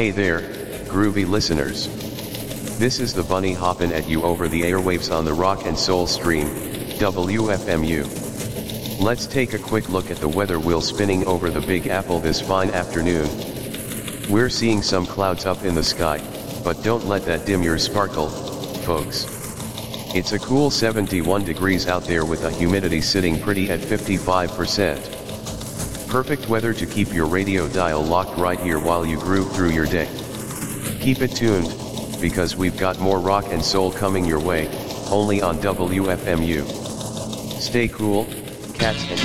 Hey there, groovy listeners. This is the bunny hoppin' at you over the airwaves on the Rock and Soul stream, WFMU. Let's take a quick look at the weather wheel spinning over the Big Apple this fine afternoon. We're seeing some clouds up in the sky, but don't let that dim your sparkle, folks. It's a cool 71 degrees out there with a humidity sitting pretty at 55%. Perfect weather to keep your radio dial locked right here while you groove through your day. Keep it tuned, because we've got more rock and soul coming your way, only on WFMU. Stay cool, cats and